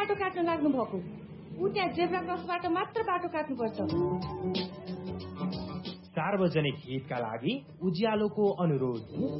बाटो काट्न लाग्नु भएको? ऊ त्यहाँ जेब्रा क्रसबाट मात्र बाटो काट्नुपर्छ। सार्वजनिक हितका लागि उज्यालोको अनुरोध।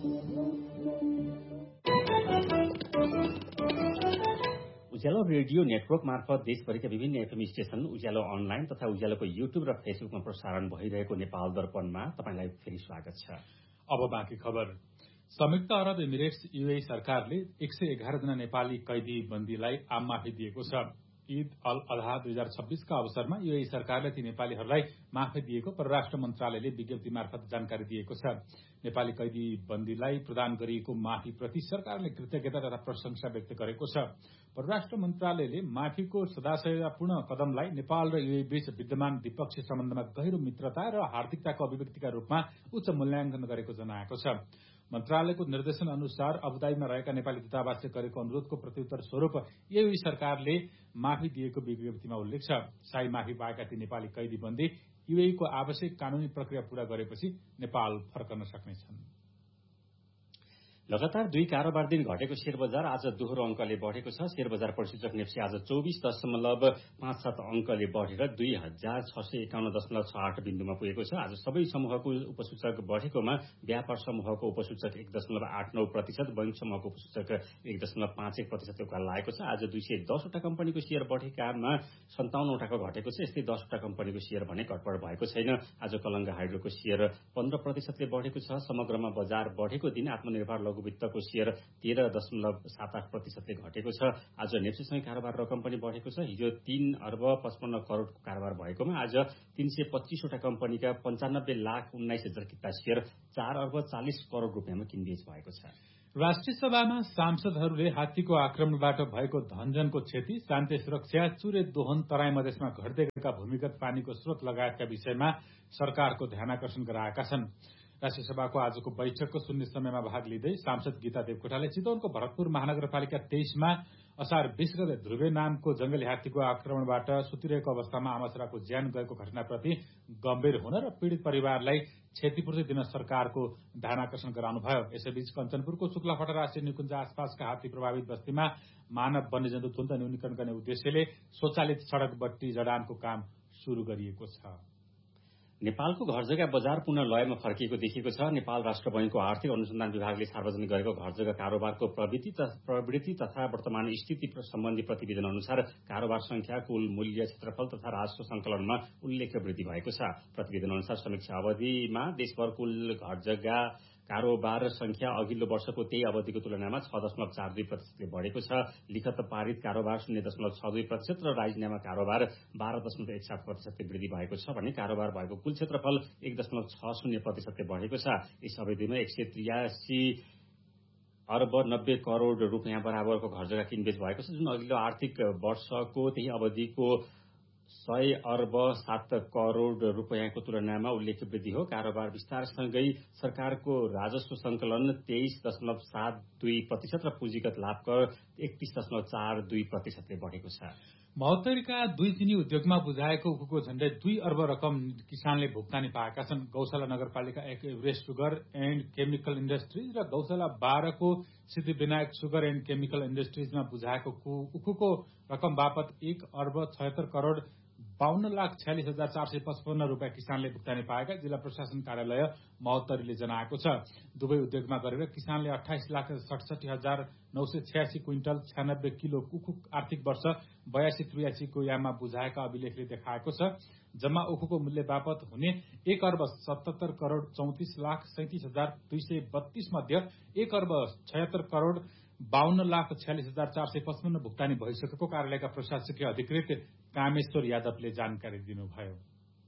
उज्यालो रेडियो नेटवर्क मार्फत देशभरिका विभिन्न एफएम स्टेशन, उज्यालो अनलाइन तथा उज्यालोको युट्युब र फेसबुकमा प्रसारण भइरहेको नेपाल दर्पणमा तपाईलाई फेरि स्वागत छ। अब बाँकी खबर। संयुक्त अरब इमिरेट्स यूएई सरकारले 111 जना नेपाली कैदी बन्दीलाई आम माफी दिएको छ। ईद अल अधा 2026 का अवसरमा यूएई सरकारले ती नेपालीहरूलाई माफी दिएको परराष्ट्र मन्त्रालयले विज्ञप्ति मार्फत जानकारी दिएको छ। नेपाली कैदी बन्दीलाई प्रदान गरिएको माफीप्रति सरकारले कृतज्ञता तथा प्रशंसा व्यक्त गरेको छ। परराष्ट्र मन्त्रालयले माफीको सदाशयपूर्ण कदमलाई नेपाल र यूएई बीच विद्यमान द्विपक्षीय सम्बन्धमा गहिरो मित्रता र हार्दिकताको अभिव्यक्तिका रूपमा उच्च मूल्याङ्कन गरेको जनाएको छ। मन्त्रालयको निर्देशन अनुसार अबुधाबीमा रहेका नेपाली दूतावासले गरेको अनुरोधको प्रत्युत्तर स्वरूप यूएई सरकारले माफी दिएको विज्ञप्तिमा उल्लेख छ। शाही माफी पाएका ती नेपाली कैदी बन्दी यूएईको आवश्यक कानूनी प्रक्रिया पूरा गरेपछि नेपाल फर्कन सक्नेछन्। लगातार 2 कारोबार दिन घटेको शेयर बजार आज दोहोरो अंकले बढ़ेको छ। शेयर बजार परिसूचक नेप्सी आज 24.57 अंकले बढ़ेर 2651.68 बिन्दुमा पुगेको छ। आज सबै समूहको उपसूचक बढ़ेकोमा व्यापार समूहको उपसूचक 1.89%, बैंक समूहको उपसूचक 1.51% उकालो लागेको छ। आज 210 वटा कम्पनीको शेयर बढ़ेकामा 57 वटाको घटेको छ। यस्तै 10 वटा कम्पनीको शेयर भने घटबढ भएको छैन। आज कलंगा हाइड्रोको शेयर 15% बढ़ेको छ। समग्रमा बजार बढ़ेको दिन आत्मनिर्भर लघुवित्तको शेयर 13.78% घटेको छ। आज नेप्सीसँगै कारोबार रकम पनि बढ़ेको छ। हिजो 3.55 करोड़को कारोबार भएकोमा आज 325 वटा कम्पनीका 95,19,000 किता शेयर 4.40 करोड़ रुपियाँमा किनबेच भएको छ। राष्ट्रिय सभामा सांसदहरूले हात्तीको आक्रमणबाट भएको धनजनको क्षति, शान्ति सुरक्षा, चुरे दोहन, तराई मधेसमा घट्दै गएका भूमिगत पानीको स्रोत लगायतका विषयमा सरकारको ध्यानाकर्षण गराएका छन्। राष्ट्रिय सभाको आजको बैठकको शून्य समयमा भाग लिँदै सांसद गीता देवकोटाले चितवनको भरतपुर महानगरपालिका 23 मा असार 20 गते ध्रुवे नामको जंगली हात्तीको आक्रमणबाट सुतिरहेको अवस्थामा आमासुराको ज्यान गएको घटनाप्रति गम्भीर हुन र पीड़ित परिवारलाई क्षतिपूर्ति दिन सरकारको ध्यानाकर्षण गराउनुभयो। यसैबीच कञ्चनपुरको शुक्लाफटा राष्ट्रिय निकुञ्ज आसपासका हात्ती प्रभावित बस्तीमा मानव वन्यजन्तु तुन्त न्यूनीकरण गर्ने उद्देश्यले स्वचालित सड़क बत्ती जडानको काम शुरू गरिएको छ। नेपालको घरजग्गा बजार पुनः लयमा फर्किएको देखिएको छ। नेपाल राष्ट्र बैंकको आर्थिक अनुसन्धान विभागले सार्वजनिक गरेको घरजग्गा कारोबारको प्रवृत्ति तथा वर्तमान स्थिति सम्बन्धी प्रतिवेदन अनुसार कारोबार संख्या, कुल मूल्य, क्षेत्रफल तथा राजस्व संकलनमा उल्लेख्य वृद्धि भएको छ। प्रतिवेदन अनुसार समीक्षा अवधिमा देशभर कुल घरजग्गा कारोबार संख्या अघिल्लो वर्षको त्यही अवधिको तुलनामा 6.42% बढ़ेको छ। लिखत पारित कारोबार 0.62% र राजीनामा कारोबार 12.17% वृद्धि भएको छ भने कारोबार भएको कुल क्षेत्रफल 1.60% बढ़ेको छ। यस अवधिमा 183 अर्ब 90 करोड़ रुपियाँ बराबरको घरजग्गा किनबेच भएको छ, जुन अघिल्लो आर्थिक वर्षको त्यही अवधिको 100 अर्ब 7 करोड़ रुपियाँको तुलनामा उल्लेख्य वृद्धि हो। कारोबार विस्तारसँगै सरकारको राजस्व संकलन 23.72% र पुँजीगत लाभ कर 31.42% बढ़ेको छ। महोत्तरीका 2 चिनी उद्योगमा बुझाएको उखुको झण्डै 2 अर्ब रकम किसानले भुक्तानी पाएका छन्। गौशाला नगरपालिका 1 Everest sugar and chemical industries र गौशाला 12 को सिद्धिविनायक सुगर एण्ड केमिकल इन्डस्ट्रीजमा बुझाएको उखुको रकम बापत 1 अर्ब 76 करोड़ 52,46,455 रुपियाँ किसानले भुक्तानी पाएका जिल्ला प्रशासन कार्यालय महोत्तरीले जनाएको छ। दुवै उद्योगमा गरेर किसानले 28,67,986 क्विन्टल 96 किलो उखु आर्थिक वर्ष 82-83 को याममा बुझाएका अभिलेखले देखाएको छ। जम्मा उखुको मूल्य बापत हुने 1 अर्ब 77 करोड़ 34,37,232 मध्ये 1 अर्ब 76 करोड़ 52,46,455 भुक्तानी भइसकेको कार्यालयका प्रशासकीय अधिकृत कामेश्वर यादवले जानकारी दिनुभयो।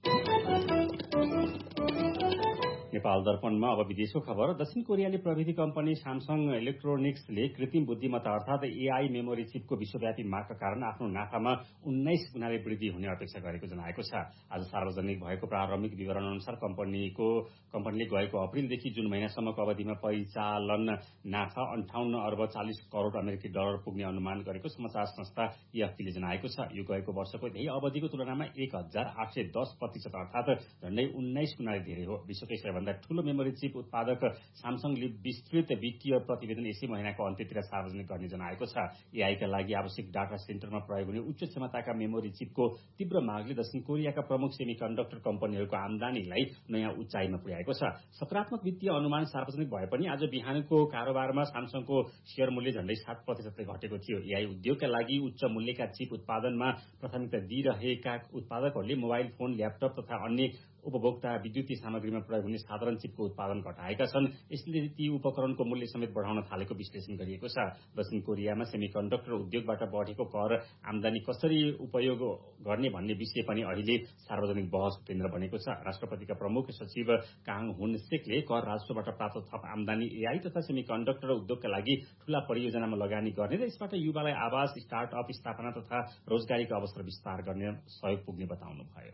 नेपाल दर्पणमा अब विदेशको खबर। दक्षिण कोरियाली प्रविधि कम्पनी सैमसंग इलेक्ट्रोनिक्सले कृत्रिम बुद्धिमत्ता अर्थात एआई मेमोरी चिपको विश्वव्यापी मागका कारण आफ्नो नाफामा 19 गुणाले वृद्धि हुने अपेक्षा गरेको जनाएको छ। आज सार्वजनिक भएको प्रारम्भिक विवरण अनुसार कम्पनीले गएको अप्रिलदेखि जुन महिनासम्मको अवधिमा परिचालन नाफा 58 अर्ब 40 करोड़ अमेरिकी डलर पुग्ने अनुमान गरेको समाचार संस्था एएफपीले जनाएको छ। यो गएको वर्षको यही अवधिको तुलनामा 1810% अर्थात झण्डै 19 गुणाले धेरै हो। विश्वकै सबैभन्दा सबैभन्दा ठूलो मेमोरी चिप उत्पादक स्यामसङले विस्तृत वित्तीय प्रतिवेदन यसै महिनाको अन्त्यतिर सार्वजनिक गर्ने जनाएको छ। एआईका लागि आवश्यक डाटा सेन्टरमा प्रयोग हुने उच्च क्षमताका मेमोरी चिपको तीव्र मागले दक्षिण कोरियाका प्रमुख सेमिकन्डक्टर कम्पनीहरूको आमदानीलाई नयाँ उचाइमा पुर्याएको छ। सकारात्मक वित्तीय अनुमान सार्वजनिक भए पनि आज बिहानको कारोबारमा स्यामसङको शेयर मूल्य झण्डै 7% घटेको थियो। एआई उद्योगका लागि उच्च मूल्यका चिप उत्पादनमा प्राथमिकता दिइरहेका उत्पादकहरूले मोबाइल फोन, ल्यापटप तथा अन्य उपभोक्ता विद्युतीय सामग्रीमा प्रयोग हुने साधारण चिपको उत्पादन घटाएका छन्। यसले ती उपकरणको मूल्य समेत बढाउन थालेको विश्लेषण गरिएको छ। दक्षिण कोरियामा सेमिकन्डक्टर उद्योगबाट बढेको कर आमदानी कसरी उपयोग गर्ने भन्ने विषय पनि अहिले सार्वजनिक बहसको केन्द्र बनेको छ। राष्ट्रपतिका प्रमुख सचिव काङ हुन सेकले कर राजस्वबाट प्राप्त थप आमदानी एआई तथा सेमिकन्डक्टर उद्योगका लागि ठूला परियोजनामा लगानी गर्ने र यसबाट युवालाई आवास, स्टार्टअप स्थापना तथा रोजगारीको अवसर विस्तार गर्ने सहयोग पुग्ने बताउनुभयो।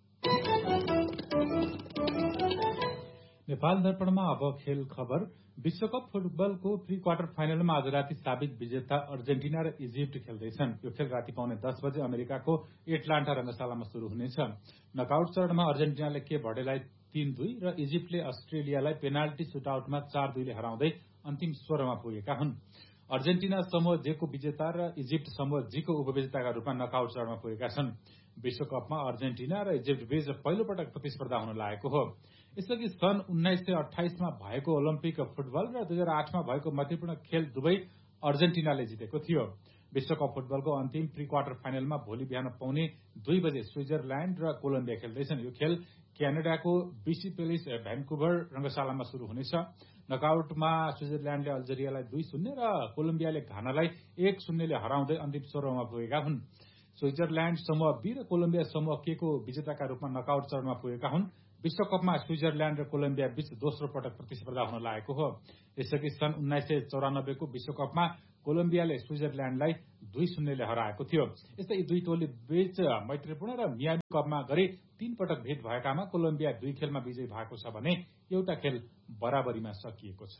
नेपाल दर्पणमा अब खेल खबर। विश्वकप फुटबलको प्री क्वार्टर फाइनलमा आज राति साबिक विजेता अर्जेन्टिना र इजिप्ट खेल्दैछन्। यो खेल राति 9:15 बजे अमेरिकाको एटलान्टा रंगशालामा शुरू हुनेछ। नकआउट चरणमा अर्जेन्टिनाले केप भर्डेलाई 3-2 र इजिप्टले अस्ट्रेलियालाई पेनाल्टी सुटआउटमा 4-2 ले हराउँदै अन्तिम 16मा पुगेका हुन्। अर्जेन्टिना समूह जे को विजेता र इजिप्ट समूह जी को उपविजेताका रूपमा नकआउट चरणमा पुगेका छन्। विश्वकपमा अर्जेन्टिना र इजिप्ट बीच पहिलो पटक प्रतिस्पर्धा हुन लागेको हो। यसअघि सन् 1928मा भएको ओलम्पिक फुटबल र 2008मा भएको मैत्रीपूर्ण खेल दुवै अर्जेन्टिनाले जितेको थियो। विश्वकप फुटबलको अन्तिम प्री क्वार्टर फाइनलमा भोलि बिहान 2:45 बजे स्विजरल्याण्ड र कोलम्बिया खेल्दैछन्। यो खेल क्यानाडाको बीसी पेलिस भ्यान्कुभर रंगशालामा शुरू हुनेछ। नकआउटमा स्विजरल्याण्डले अल्जेरियालाई 2-0 र कोलम्बियाले घानालाई 1-0 ले हराउँदै अन्तिम 16मा पुगेका हुन्। स्विजरल्याण्ड समूह बी र कोलम्बिया समूह के को विजेताका रूपमा नकआउट चरणमा पुगेका हुन्। विश्वकपमा स्विजरल्याण्ड र कोलम्बिया बीच दोस्रो पटक प्रतिस्पर्धा हुन लागेको हो। यसअघि सन् 1994 को विश्वकपमा कोलम्बियाले स्विजरल्याण्डलाई 2-0 ले हराएको थियो। यस्तै यी दुई टोली बीच मैत्रीपूर्ण र मियामी कपमा गरी 3 पटक भेट भएकामा कोलम्बिया 2 खेलमा विजयी भएको छ भने एउटा खेल बराबरीमा सकिएको छ।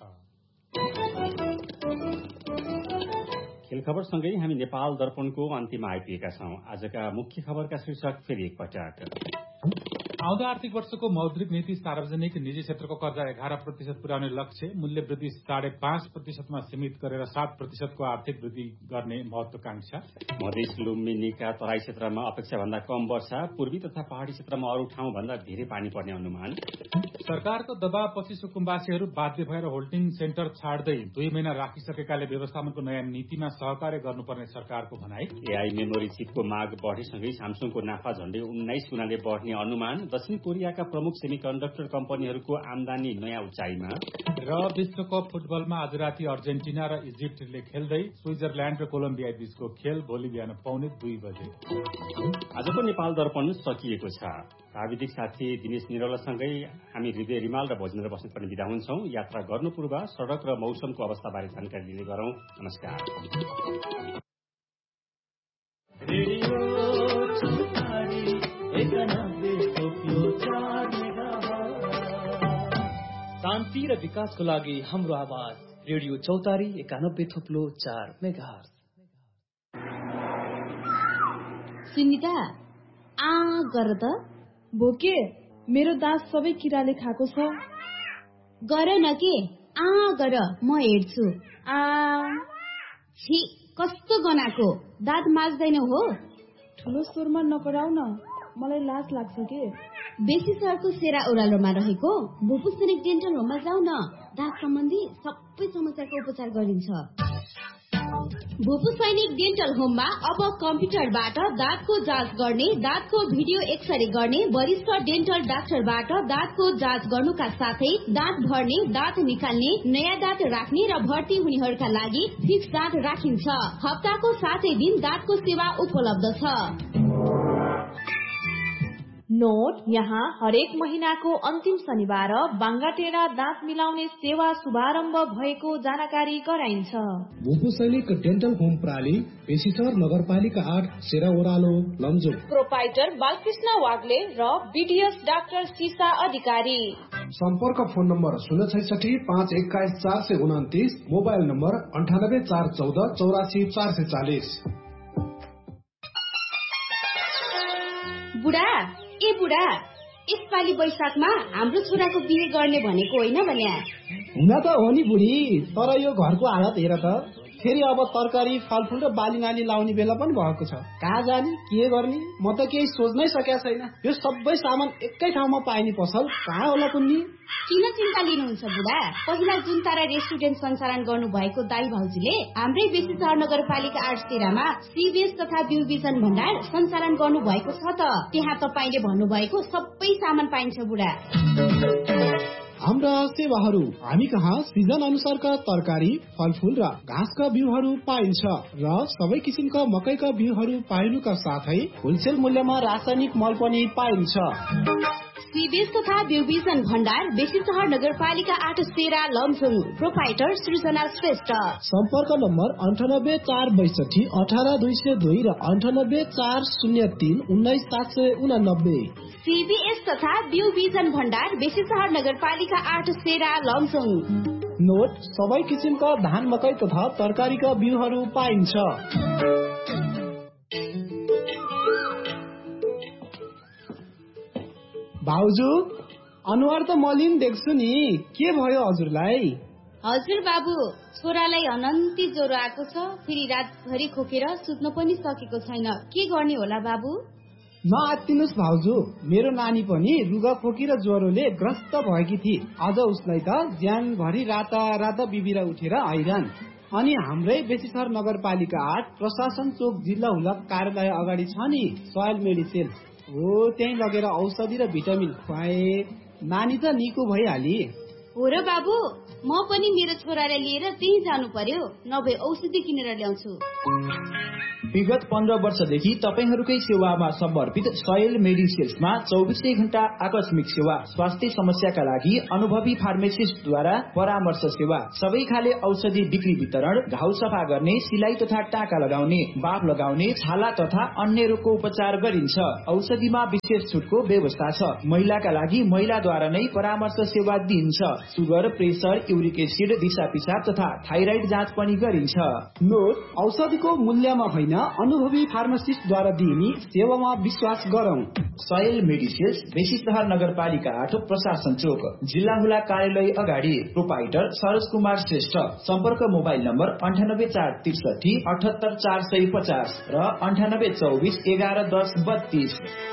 खेल खबरसँगै हामी नेपाल दर्पणको अन्त्यमा आइपुगेका छौं। आजका मुख्य खबरका शीर्षक फेरि एकपटक। आउँदो आर्थिक वर्षको मौद्रिक नीति सार्वजनिक निजी क्षेत्रको कर्जा 11% पुर्याउने लक्ष्य, मूल्य वृद्धि 5.5%मा सीमित गरेर 7% को आर्थिक वृद्धि गर्ने महत्वाकांक्षा। मधेस लुम्बिनीका तराई क्षेत्रमा अपेक्षाभन्दा कम वर्षा, पूर्वी तथा पहाड़ी क्षेत्रमा अरू ठाउँभन्दा धेरै पानी पर्ने अनुमान। सरकारको दबावपछि सुकुम्बासीहरू बाध्य भएर होल्डिङ सेन्टर छाड्दै 2 महिना राखिसकेकाले व्यवस्थापनको नयाँ नीतिमा सहकार्य गर्नुपर्ने सरकारको भनाई। एआई मेमोरी चिपको माग बढेसँगै स्यामसङको नाफा झण्डै 19 गुणाले बढ्ने अनुमान। दक्षिण कोरियाका प्रमुख सेमिकन्डक्टर कम्पनीहरूको आमदानी नयाँ उचाइमा। र विश्वकप फुटबलमा आज राति अर्जेन्टिना र इजिप्टले खेल्दै स्विजरल्याण्ड र कोलम्बिया बीचको खेल भोलि बिहान 2:45 बजे। आजको नेपाल दर्पण सकिएको छ। प्राविधिक साथी दिनेश निरौलासँगै हामी हृदय रिमाल र भोजेन्द्र बस्नेत पनि बिदा हुन्छौं। यात्रा गर्नु पूर्व सड़क र मौसमको अवस्थाबारे जानकारी दिने गरौं। नमस्कार। शान्ति र विकासको लागि हाम्रो आवाज रेडियो चौतारी 91.4 मेगाहर्ज। सुनिता आ गर त भोके मेरो दाँत सबै किराले खाएको छ। गर न के आ गर म हेर्छु। आ छी कस्तो गनाको दाँत माझ्दैन हो। ठुलो स्वरमा नपराउ न, मलाई लाज लाग्छ के। बेसी सरको सेरा ओह्रालोमा रहेको भोपु सैनिक डेन्टल होममा जाऊ न। दाँत सम्बन्धी सबै समस्याको उपचार गरिन्छ। भोपु सैनिक डेन्टल होममा अब कम्प्युटरबाट दाँतको जाँच गर्ने, दाँतको भिडियो एक्सरे गर्ने, वरिष्ठ डेन्टल डाक्टरबाट दाँतको जाँच गर्नुका साथै दाँत भर्ने, दाँत निकाल्ने, नयाँ दाँत राख्ने र भर्ती हुनेहरूका लागि फिक्स दाँत राखिन्छ। हप्ताको 7 दिन दाँतको सेवा उपलब्ध छ। नोट, यहाँ हरेक महिनाको अन्तिम शनिबार बाङ्गाटेरा दाँत मिलाउने सेवा शुभारम्भ भएको जानकारी गराइन्छ। भोपु सैनिक डेन्टल होम प्राली, पेशिसर नगरपालिका 8, सेरा ओह्रालो, लमजुङ। प्रोपाइटर बालकृष्ण वाग्ले र बीडीएस डाक्टर सीसा अधिकारी। सम्पर्क फोन नम्बर 066 521 429, मोबाइल नम्बर 98 414 84 440। बुढा ए बुढा यसपालि वैशाखमा हाम्रो छोराको बिहे गर्ने भनेको होइन भने हुन त हो नि बुढी, तर यो घरको हालत हेर त। फेरि अब तरकारी फलफुल र बाली नाली लाउने बेला पनि भएको छ। कहाँ जाने के गर्ने म त केही सोच्नै सकेको छैन। यो सबै सामान एकै ठाउँमा पाइने पसल कहाँ होला कुन्नी? किन चिन्ता लिनुहुन्छ बुढा? पहिला जुन तारा रेस्टुरेन्ट सञ्चालन गर्नु भएको दाई भाउजूले हाम्रै बेसी सहर नगरपालिका 8 तेरामा सीबीएस तथा बिउ बिजन भण्डार सञ्चालन गर्नु भएको छ त। त्यहाँ तपाईले भन्नुभएको सबै सामान पाइन्छ बुढा। हाम्रा सेवाहरू हामी कहाँ सिजन अनुसारका तरकारी फलफुल र घाँसका बिउहरू पाइन्छ र सबै किसिमका मकैका बिउहरू पाइनुका साथै होलसेल मूल्यमा रासायनिक मल पनि पाइन्छ। सीबीएस तथा बिउ बिजन भण्डार बेसी सहर नगरपालिका 8 तेरा लमजुङ। प्रोपाइटर सृजना श्रेष्ठ। सम्पर्क नम्बर 98 462 18202 र 98 403 19789। सीबीएस तथा बिउ बिजन भण्डार बेसी सहर नगरपालिका 8 तेरा लमजुङ। नोट सबै किसिमका धान मकै तथा तरकारीका बिउहरू पाइन्छ। भाउजू अनुहार त मलिन देख्छु नि, के भयो हजुरलाई? हजुर बाबु, छोरालाई अनन्ती ज्वरो आएको छ। फेरि रातभरि खोकेर सुत्न पनि सकेको छैन। के गर्ने होला बाबु? नआत्तिनुस् भाउजू, मेरो नानी पनि रुगा खोकी र ज्वरोले ग्रस्त भएकी थिए। अझ उसलाई त ज्यानभरि राता बिबिरा उठेर हैरान। अनि हाम्रै बेसी सहर नगरपालिका 8 प्रशासन चोक जिल्ला हुलक कार्यालय अगाडि छ नि सोयल मेडिसिन हो, त्यही लगेर औषधि र भिटामिन खुवाए। नानी त निको भइहाली। हो र बाबु, म पनि मेरो छोरालाई लिएर त्यही जानु पर्यो, नभए औषधि किनेर ल्याउँछु। विगत 15 वर्षदेखि तपाईहरूकै सेवामा समर्पित सोयल मेडिसिल्समा 24 घण्टा आकस्मिक सेवा, स्वास्थ्य समस्याका लागि अनुभवी फार्मासिस्टद्वारा परामर्श सेवा, सबै खाले औषधि बिक्री वितरण, घाउ सफा गर्ने, सिलाई तथा टाका लगाउने, बाफ लगाउने, छाला तथा अन्य रोगको उपचार गरिन्छ। औषधिमा विशेष छुटको व्यवस्था छ। महिलाका लागि महिलाद्वारा नै परामर्श सेवा दिइन्छ। सुगर, प्रेसर, युरिक एसिड, दिशा पिसाब तथा थाइराइड जाँच पनि गरिन्छ। नोट औषधिको मूल्यमा होइन, अनुभवी फार्मासिस्टद्वारा दिइने सेवामा विश्वास गरौं। सोयल मेडिसिल्स बेसी सहर नगरपालिका 8 प्रशासन चोक जिल्ला हुला कार्यालय अगाडि। प्रोपाइटर सरोज कुमार श्रेष्ठ। सम्पर्क मोबाइल नम्बर 98 463 78 450 र 98 24 11 10 32।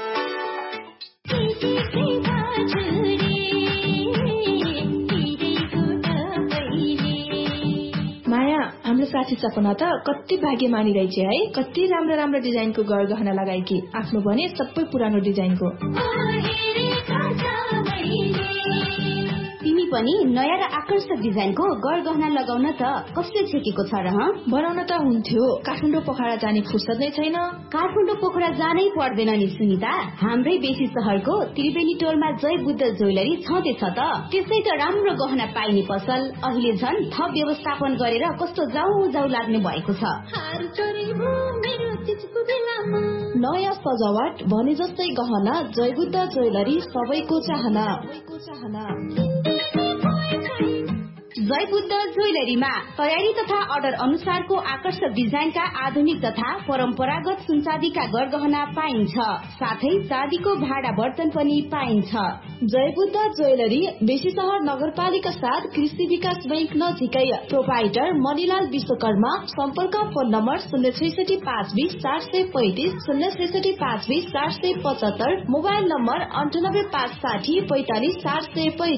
माया, हाम्रो साथी सपना त कति भाग्यमानी रहेछ है। कति राम्रो राम्रो डिजाइनको गहना लगाएकी, आफ्नो भने सबै पुरानो डिजाइनको। तिमी पनि नयाँ र आकर्षक डिजाइनको गहना लगाउन त कसले छेकेको छ र? बनाउन त हुन्थ्यो, काठमाडौँ पोखरा जाने फुर्सद नै छैन। काठमाडौँ पोखरा जानै पर्दैन नि सुनिता। हाम्रै बेसी सहरको त्रिवेणी टोलमा जय बुद्ध ज्वेलरी छँदैछ त। त्यसै त राम्रो गहना पाइने पसल अहिले झन् थप व्यवस्थापन गरेर कस्तो जाउ लाग्ने भएको छ। नयाँ सजावट भने जस्तै गहना जय बुद्ध ज्वेलरी सबैको चाहना। जय बुद्ध ज्वेलरीमा तयारी तथा अर्डर अनुसारको आकर्षक डिजाइनका आधुनिक तथा परम्परागत सुनचाँदीका गहना पाइन्छ। साथै चाँदीको भाडा बर्तन पनि पाइन्छ। जय बुद्ध ज्वेलरी बेसी सहर नगरपालिका 7 कृषि विकास बैंक नजिकै। प्रोपाइटर मणिलाल विश्वकर्मा। सम्पर्क फोन नम्बर 066 520 435 066 520 475। Mobile number 98 560 45 435।